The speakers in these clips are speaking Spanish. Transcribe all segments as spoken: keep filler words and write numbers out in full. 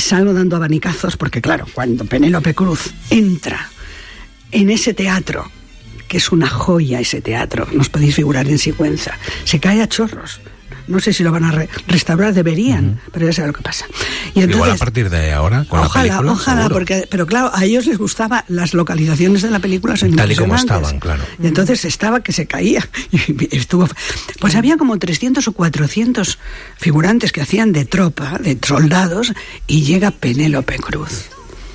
salgo dando abanicazos, porque claro, cuando Penélope Cruz entra en ese teatro, que es una joya ese teatro, nos podéis figurar en Sigüenza, se cae a chorros. No sé si lo van a re- restaurar, deberían, uh-huh. pero ya sabes lo que pasa. Y entonces, igual a partir de ahora, con ojalá, la película, ojalá, seguro. porque, pero claro, a ellos les gustaba, las localizaciones de la película son tal y como impresionantes. estaban, claro. Y entonces estaba que se caía. Y estuvo, pues había como trescientos o cuatrocientos figurantes que hacían de tropa, de soldados, y llega Penélope Cruz,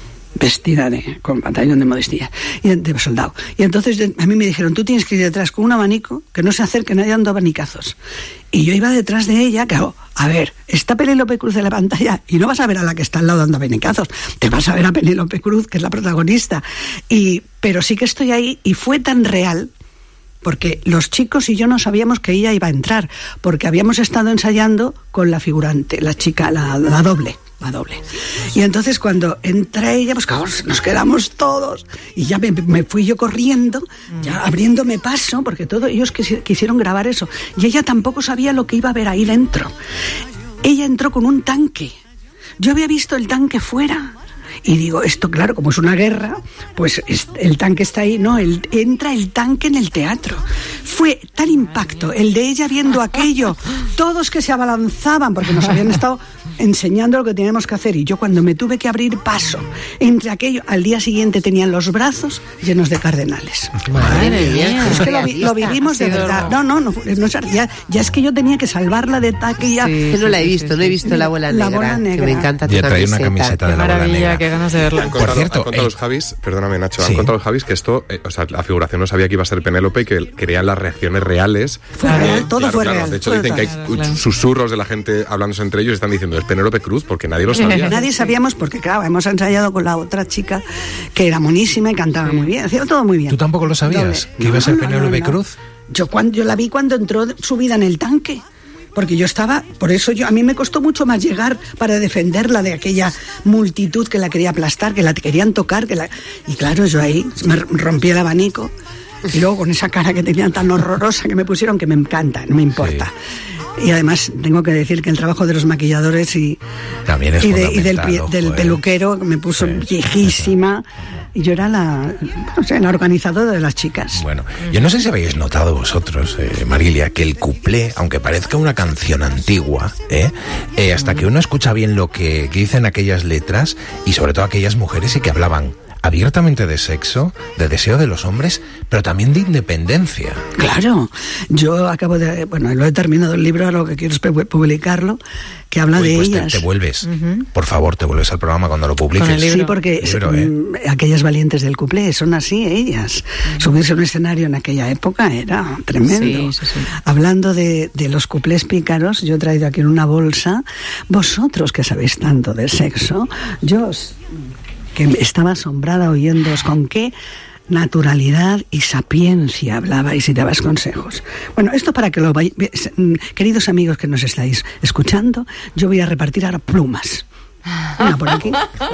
vestida de, con pantalón de modestia y de soldado. Y entonces a mí me dijeron, tú tienes que ir detrás con un abanico, que no se acerque nadie dando abanicazos. Y yo iba detrás de ella, claro, a ver, está Penélope Cruz en la pantalla y no vas a ver a la que está al lado dando abanicazos, te vas a ver a Penélope Cruz, que es la protagonista. Y, pero sí que estoy ahí, y fue tan real, porque los chicos y yo no sabíamos que ella iba a entrar, porque habíamos estado ensayando con la figurante, la chica, la, la doble. La doble. Y entonces cuando entra ella, pues claro, nos quedamos todos, y ya me, me fui yo corriendo, ya abriéndome paso, porque todos ellos quisi- quisieron grabar eso, y ella tampoco sabía lo que iba a ver ahí dentro. Ella entró con un tanque. Yo había visto el tanque fuera, y digo, esto claro, como es una guerra, pues el tanque está ahí. No, el, entra el tanque en el teatro. Fue tal impacto el de ella viendo aquello, todos que se abalanzaban, porque nos habían estado enseñando lo que teníamos que hacer, y yo cuando me tuve que abrir paso entre aquello, al día siguiente tenían los brazos llenos de cardenales. Madre mía. Es que lo, vi, lo vivimos de verdad. No, no, no, no ya, ya es que yo tenía que salvarla de taque ya. Sí, no la he visto, no he visto la bola negra, la bola negra. que me encanta tu Ya trae camiseta. una camiseta de la bola negra. Qué ganas de verla. Han contado, Por cierto, han contado eh, los Javis, perdóname Nacho, sí. han contado los Javis que esto, eh, o sea, la figuración no sabía que iba a ser Penélope y que querían las reacciones reales. Fue Eh, real, todo claro, fue claro. real. De hecho Fue dicen que hay claro, claro. susurros de la gente hablándose entre ellos y están diciendo, es Penélope Cruz, porque nadie lo sabía. Nadie sabíamos, porque claro, hemos ensayado con la otra chica que era monísima y cantaba muy bien, hacía todo muy bien. ¿Tú tampoco lo sabías? Doble. ¿Que iba a ser No, no, Penélope no, no. Cruz? Yo, cuando, yo la vi cuando entró subida en el tanque. Porque yo estaba, por eso yo a mí me costó mucho más llegar para defenderla de aquella multitud que la quería aplastar, que la querían tocar, que la... y claro, yo ahí me rompí el abanico, y luego con esa cara que tenían tan horrorosa que me pusieron, que me encanta, no me importa. Sí. Y además tengo que decir que el trabajo de los maquilladores y, también es y, de, y del, ojo, del eh. peluquero me puso sí. viejísima. Y yo era la, no sé, la organizadora de las chicas. Bueno, yo no sé si habéis notado vosotros, eh, Marilia, que el cuplé, aunque parezca una canción antigua, eh, eh, hasta que uno escucha bien lo que, que dicen aquellas letras, y sobre todo aquellas mujeres y que hablaban abiertamente de sexo, de deseo de los hombres, pero también de independencia. Claro, yo acabo de, bueno, lo he terminado el libro, ahora lo que quiero es publicarlo, que habla Uy, de pues ellas. Te, te vuelves, uh-huh. por favor, te vuelves al programa cuando lo publiques. Sí, porque libro, ¿eh? aquellas valientes del cuplé son así, ellas. Uh-huh. Subirse a un escenario en aquella época era tremendo. Sí, sí, sí. Hablando de, de los cuplés pícaros, yo he traído aquí en una bolsa, vosotros que sabéis tanto de sexo, yo os... que estaba asombrada oyéndoos con qué naturalidad y sapiencia hablabais y dabas consejos. Bueno, esto para que lo vayáis, queridos amigos que nos estáis escuchando, yo voy a repartir ahora plumas. Una por aquí.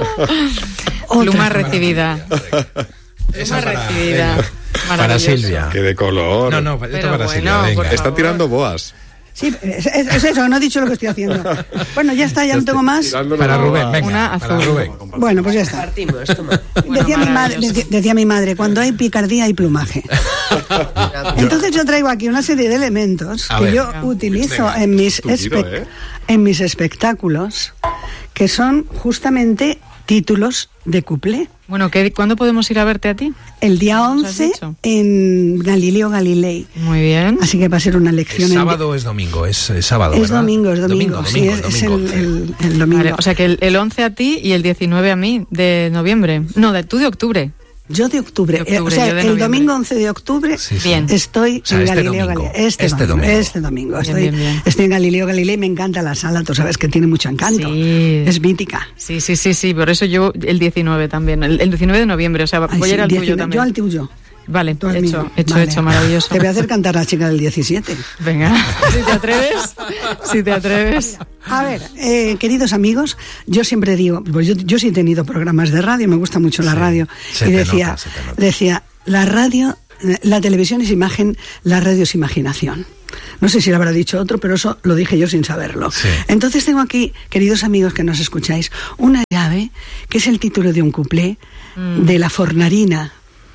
Pluma recibida. Esa Pluma para, recibida. Para Silvia. Que de color. No, no, esto Pero para bueno, Silvia, venga. Está tirando boas. Sí, es, es eso, no he dicho lo que estoy haciendo. Bueno, ya está, ya no tengo más. Para Rubén, venga, una azul. para Rubén. Bueno, pues ya está. Decía mi, madre, decía, decía mi madre, cuando hay picardía hay plumaje. Entonces yo traigo aquí una serie de elementos A que ver. yo utilizo en mis, Tuyo, espe- ¿eh? en mis espectáculos, que son justamente títulos de cuplé. Bueno, ¿qué, ¿cuándo podemos ir a verte a ti? El día ¿Nos has once dicho? en Galileo Galilei. Muy bien. Así que va a ser una lección. ¿Es en- sábado o es domingo? Es, es sábado, Es ¿verdad? domingo, es domingo. Domingo, sí, domingo, es, es domingo el, el, el domingo. Vale, o sea que el, el once a ti y el diecinueve a mí, de noviembre. No, de tú de octubre. Yo de octubre, De octubre, eh, o sea, yo de el noviembre. domingo once de octubre Sí, sí. Bien. estoy O sea, en este Galileo domingo, Galilei. Este, este domingo, domingo. Este domingo. Bien, Estoy, bien, bien. estoy en Galileo Galilei, me encanta la sala, tú sabes que tiene mucho encanto. Sí. Es mítica. Sí, sí, sí, sí, por eso yo el diecinueve también, el, el diecinueve de noviembre, o sea, Ay, voy sí, a ir al tuyo diecinueve, también. yo al tuyo. Vale, Tú al hecho, mío. hecho, Vale. hecho, maravilloso. Te voy a hacer cantar la chica del diecisiete. Venga, si te atreves, si te atreves. A ver, eh, queridos amigos, yo siempre digo, pues yo, yo sí he tenido programas de radio, me gusta mucho la Sí, radio, se y te decía, nota, se te nota. decía, la radio, la televisión es imagen, la radio es imaginación. No sé si lo habrá dicho otro, pero eso lo dije yo sin saberlo. Sí. Entonces tengo aquí, queridos amigos que nos escucháis, una llave que es el título de un cuplé mm. de La Fornarina.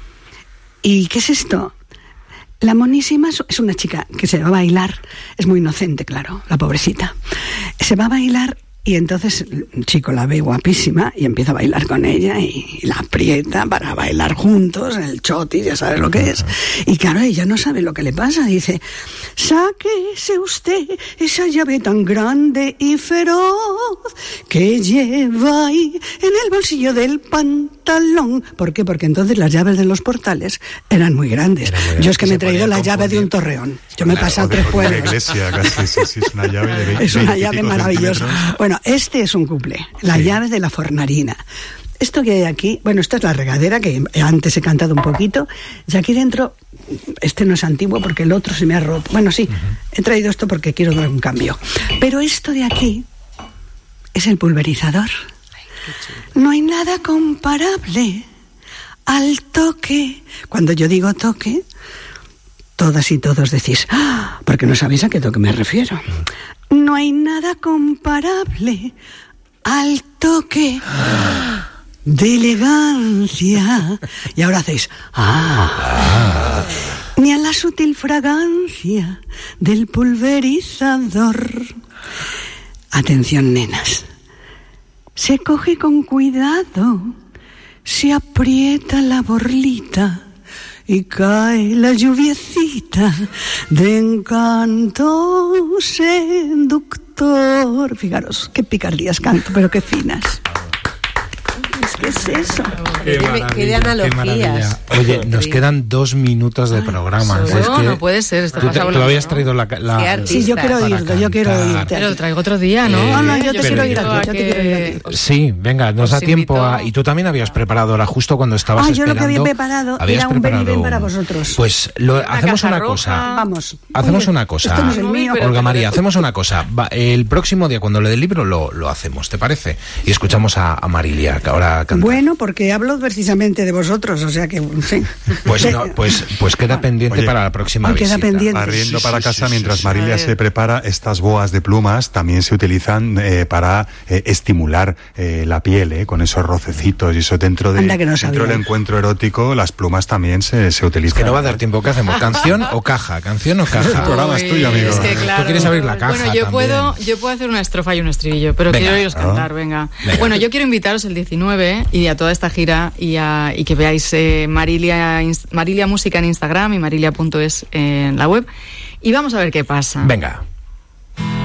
¿Y qué es esto? La monísima es una chica que se va a bailar, es muy inocente, claro, la pobrecita. Se va a bailar y entonces el chico la ve guapísima y empieza a bailar con ella y, y la aprieta para bailar juntos, el choti, ya sabes lo que es. Y claro, ella no sabe lo que le pasa, dice, sáquese usted esa llave tan grande y feroz que lleva ahí en el bolsillo del pantalón. ¿Por qué? Porque entonces las llaves de los portales eran muy grandes. Era muy Yo es que me he traído la llave de un torreón. Yo me he pasado tres pueblos. De iglesia, casi, sí, sí, es una llave de veinte, es una llave maravillosa. Bueno, este es un cuplé, la sí. llave de La Fornarina. Esto que hay aquí, bueno, esta es la regadera que antes he cantado un poquito, y aquí dentro, este no es antiguo porque el otro se me ha roto. Bueno, sí, uh-huh. he traído esto porque quiero dar un cambio. Pero esto de aquí es el pulverizador. Ay, no hay nada comparable al toque. Cuando yo digo toque, todas y todos decís, ¡ah! Porque no sabéis a qué toque me refiero. No hay nada comparable al toque de elegancia. Y ahora hacéis, ¡ah! Ni a la sutil fragancia del pulverizador. Atención, nenas. Se coge con cuidado, se aprieta la borlita y cae la lluviecita de encanto seductor. Fijaros, qué picardías canto, pero qué finas. ¿Qué es eso? Qué, qué de analogías. Qué Oye, nos quedan dos minutos de programa. Ay, es no, que no puede ser. Esto tú, te, tú habías ¿no? traído la... la sí, yo quiero oírlo, yo quiero oírte. Pero lo traigo otro día, ¿no? Eh, no, no, yo te pero, quiero oír a ti, yo que... te quiero oír a ti. Sí, venga, nos da tiempo a... Y tú también habías preparado ahora justo cuando estabas ah, esperando. Ah, yo lo que había preparado era un ven y ven para vosotros. Pues lo, una hacemos una roja. cosa. Vamos. Hacemos Oye, una cosa. Esto no es el mío. Olga María, hacemos una cosa. Va, el próximo día, cuando le dé el libro, lo, lo hacemos, ¿te parece? Y escuchamos a, a Marilia, que ahora canta. Bueno, porque hablo precisamente de vosotros, o sea que sí. Pues no, pues pues queda pendiente Oye, para la próxima oh, queda visita. Pendiente. Barriendo sí, para sí, casa sí, mientras sí, Marilia sí. se prepara, estas boas de plumas también se utilizan eh, para eh, estimular eh, la piel, eh, con esos rocecitos y eso dentro de Anda que no dentro del encuentro erótico, las plumas también se, se utilizan. Es que no va a dar tiempo. ¿Qué hacemos? ¿Canción o caja? ¿Canción o caja? El programa es tuyo, amigo. Es que, claro, Tú quieres abrir la caja. Bueno, yo también. puedo, yo puedo hacer una estrofa y un estribillo, pero Venga. quiero oíros cantar, venga. Venga. Bueno, yo quiero invitaros el diecinueve y a toda esta gira y, a, y que veáis eh, Marilia, Marilia Música en Instagram y marilia punto es en la web. Y vamos a ver qué pasa. Venga.